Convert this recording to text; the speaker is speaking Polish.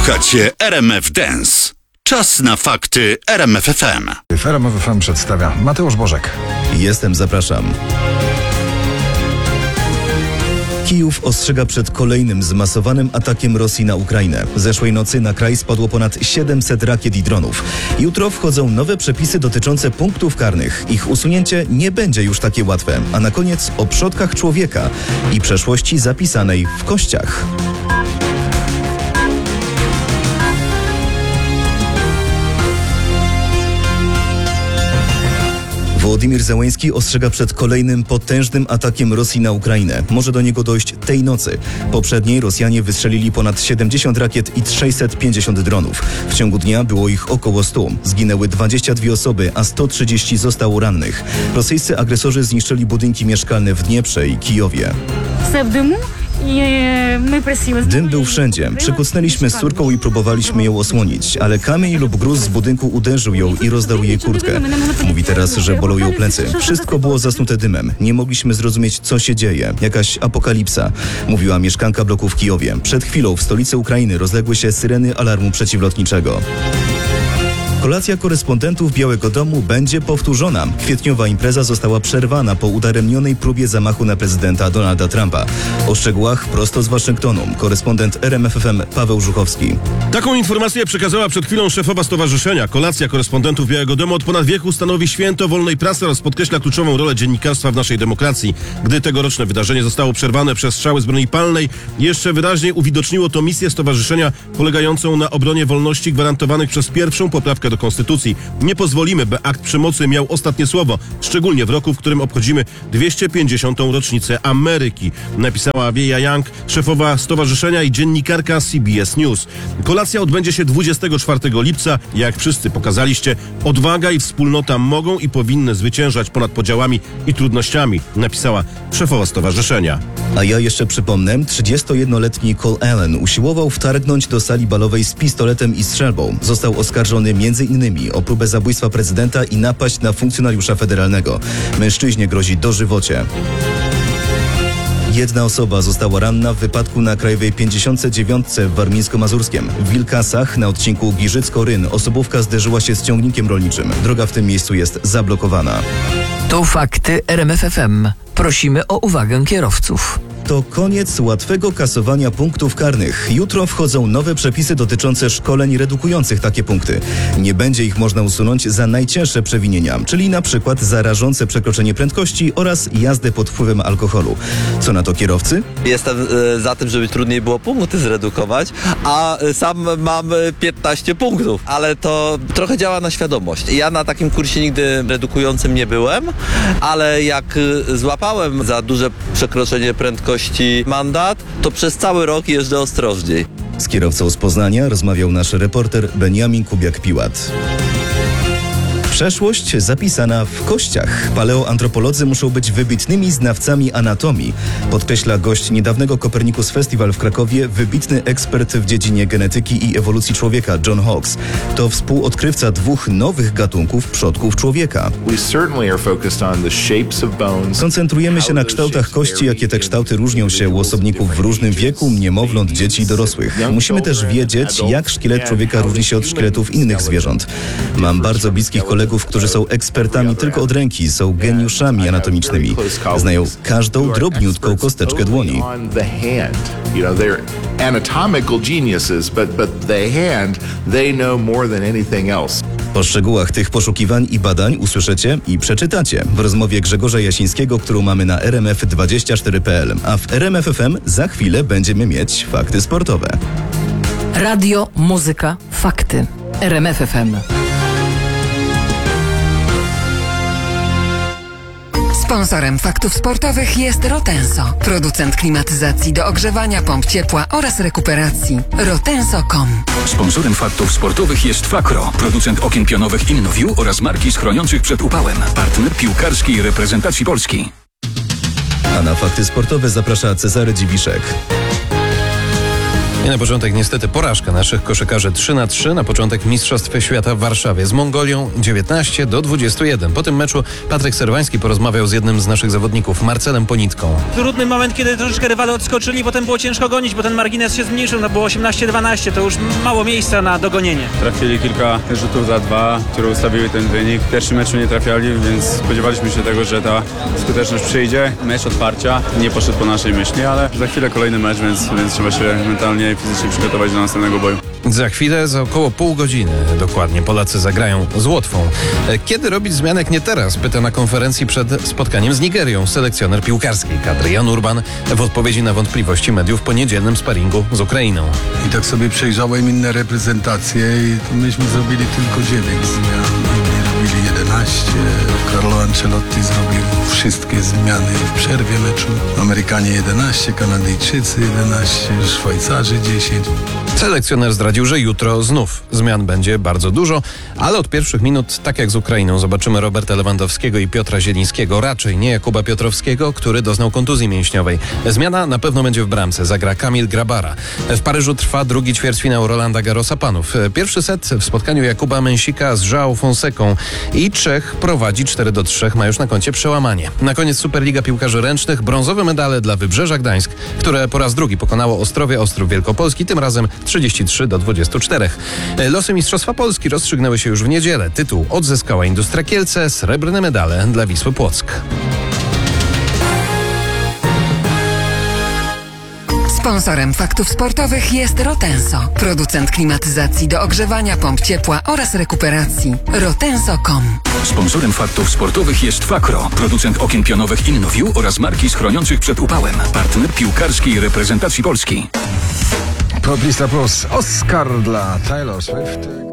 Słuchacie RMF Dance. Czas na fakty RMF FM. W RMF FM przedstawia Mateusz Bożek. Jestem, zapraszam. Kijów ostrzega przed kolejnym zmasowanym atakiem Rosji na Ukrainę. Zeszłej nocy na kraj spadło ponad 700 rakiet i dronów. Jutro wchodzą nowe przepisy dotyczące punktów karnych. Ich usunięcie nie będzie już takie łatwe. A na koniec o przodkach człowieka i przeszłości zapisanej w kościach. Wołodymyr Zełenski ostrzega przed kolejnym potężnym atakiem Rosji na Ukrainę. Może do niego dojść tej nocy. Poprzedniej Rosjanie wystrzelili ponad 70 rakiet i 650 dronów. W ciągu dnia było ich około 100. Zginęły 22 osoby, a 130 zostało rannych. Rosyjscy agresorzy zniszczyli budynki mieszkalne w Dnieprze i Kijowie. Dym był wszędzie. Przykucnęliśmy z córką i próbowaliśmy ją osłonić, ale kamień lub gruz z budynku uderzył ją i rozdarł jej kurtkę. Mówi teraz, że bolą ją plecy. Wszystko było zasnute dymem. Nie mogliśmy zrozumieć, co się dzieje. Jakaś apokalipsa, mówiła mieszkanka bloku w Kijowie. Przed chwilą w stolicy Ukrainy rozległy się syreny alarmu przeciwlotniczego. Kolacja korespondentów Białego Domu będzie powtórzona. Kwietniowa impreza została przerwana po udaremnionej próbie zamachu na prezydenta Donalda Trumpa. O szczegółach prosto z Waszyngtonu. Korespondent RMF FM Paweł Żuchowski. Taką informację przekazała przed chwilą szefowa stowarzyszenia. Kolacja korespondentów Białego Domu od ponad wieku stanowi święto wolnej prasy oraz podkreśla kluczową rolę dziennikarstwa w naszej demokracji. Gdy tegoroczne wydarzenie zostało przerwane przez strzały z broni palnej, jeszcze wyraźniej uwidoczniło to misję stowarzyszenia polegającą na obronie wolności gwarantowanych przez pierwszą poprawkę do Konstytucji. Nie pozwolimy, by akt przemocy miał ostatnie słowo, szczególnie w roku, w którym obchodzimy 250. rocznicę Ameryki, napisała Wieja Young, szefowa stowarzyszenia i dziennikarka CBS News. Kolacja odbędzie się 24 lipca. Jak wszyscy pokazaliście, odwaga i wspólnota mogą i powinny zwyciężać ponad podziałami i trudnościami, napisała szefowa stowarzyszenia. A ja jeszcze przypomnę, 31-letni Cole Allen usiłował wtargnąć do sali balowej z pistoletem i strzelbą. Został oskarżony m.in. o próbę zabójstwa prezydenta i napaść na funkcjonariusza federalnego. Mężczyźnie grozi dożywocie. Jedna osoba została ranna w wypadku na Krajowej 59 w Warmińsko-Mazurskiem. W Wilkasach na odcinku Giżycko-Ryn osobówka zderzyła się z ciągnikiem rolniczym. Droga w tym miejscu jest zablokowana. To fakty RMF FM. Prosimy o uwagę kierowców. To koniec łatwego kasowania punktów karnych. Jutro wchodzą nowe przepisy dotyczące szkoleń redukujących takie punkty. Nie będzie ich można usunąć za najcięższe przewinienia, czyli na przykład za rażące przekroczenie prędkości oraz jazdę pod wpływem alkoholu. Co na to kierowcy? Jestem za tym, żeby trudniej było punkty zredukować, a sam mam 15 punktów, ale to trochę działa na świadomość. Ja na takim kursie nigdy redukującym nie byłem, ale jak złapałem za duże przekroczenie prędkości mandat, to przez cały rok jeżdżę ostrożniej. Z kierowcą z Poznania rozmawiał nasz reporter Beniamin Kubiak-Piłat. Przeszłość zapisana w kościach. Paleoantropolodzy muszą być wybitnymi znawcami anatomii, podkreśla gość niedawnego Copernicus Festival w Krakowie, wybitny ekspert w dziedzinie genetyki i ewolucji człowieka John Hawkes. To współodkrywca dwóch nowych gatunków przodków człowieka. Koncentrujemy się na kształtach kości, jakie te kształty różnią się u osobników w różnym wieku, niemowląt, dzieci i dorosłych. Musimy też wiedzieć, jak szkielet człowieka różni się od szkieletów innych zwierząt. Mam bardzo bliskich kolegów, którzy są ekspertami tylko od ręki, są geniuszami anatomicznymi. Znają każdą drobniutką kosteczkę dłoni. O szczegółach tych poszukiwań i badań usłyszycie i przeczytacie w rozmowie Grzegorza Jasińskiego, którą mamy na rmf24.pl. A w RMF FM za chwilę będziemy mieć fakty sportowe. Radio, muzyka, fakty. RMF FM. Sponsorem faktów sportowych jest Rotenso, producent klimatyzacji do ogrzewania, pomp ciepła oraz rekuperacji. Rotenso.com. Sponsorem faktów sportowych jest Fakro, producent okien pionowych InnoView oraz marki schroniących przed upałem. Partner piłkarskiej reprezentacji Polski. A na fakty sportowe zaprasza Cezary Dziwiszek. I na początek niestety porażka naszych koszykarzy 3-3 na początek Mistrzostw Świata w Warszawie z Mongolią 19-21. Po tym meczu Patryk Serwański porozmawiał z jednym z naszych zawodników, Marcelem Ponitką. Trudny moment, kiedy troszeczkę rywale odskoczyli, potem było ciężko gonić, bo ten margines się zmniejszył, było 18-12, to już mało miejsca na dogonienie. Trafili kilka rzutów za 2, które ustawiły ten wynik. W pierwszym meczu nie trafiali, więc spodziewaliśmy się tego, że ta skuteczność przyjdzie. Mecz otwarcia nie poszedł po naszej myśli, ale za chwilę kolejny mecz, więc trzeba się mentalnie i fizycznie przygotować do następnego boju. Za chwilę, za około pół godziny dokładnie, Polacy zagrają z Łotwą. Kiedy robić zmianek nie teraz? Pyta na konferencji przed spotkaniem z Nigerią selekcjoner piłkarskiej kadry Jan Urban w odpowiedzi na wątpliwości mediów po niedzielnym sparingu z Ukrainą. I tak sobie przejrzałem inne reprezentacje i myśmy zrobili tylko 9 zmian. Inni robili 11. Carlo Ancelotti zrobił wszystkie zmiany w przerwie meczu. Amerykanie 11, Kanadyjczycy 11, Szwajcarzy 10. Selekcjoner zdradził, że jutro znów zmian będzie bardzo dużo, ale od pierwszych minut, tak jak z Ukrainą, zobaczymy Roberta Lewandowskiego i Piotra Zielińskiego, raczej nie Jakuba Piotrowskiego, który doznał kontuzji mięśniowej. Zmiana na pewno będzie w bramce, zagra Kamil Grabara. W Paryżu trwa drugi ćwierćfinał Rolanda Garrosa panów. Pierwszy set w spotkaniu Jakuba Mensika z João Fonseką i Czech prowadzi 4-3, ma już na koncie przełamanie. Na koniec Superliga Piłkarzy Ręcznych, brązowe medale dla Wybrzeża Gdańsk, które po raz drugi pokonało Ostrów Wielkopolski, tym razem 33-24. Losy Mistrzostwa Polski rozstrzygnęły się już w niedzielę. Tytuł odzyskała Industria Kielce, srebrne medale dla Wisły Płock. Sponsorem faktów sportowych jest Rotenso, producent klimatyzacji do ogrzewania, pomp ciepła oraz rekuperacji. Rotenso.com. Sponsorem faktów sportowych jest Fakro, producent okien pionowych InnoView oraz marki chroniących przed upałem. Partner piłkarskiej reprezentacji Polski. Poplista Plus. Oscar dla Taylor Swift.